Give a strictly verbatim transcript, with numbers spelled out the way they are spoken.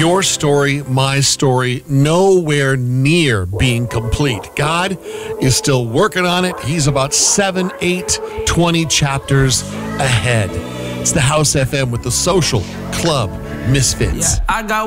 Your story, my story, nowhere near being complete. God is still working on it. He's about seven, eight, twenty chapters ahead. It's the House F M with the Social Club Misfits. Yeah, I got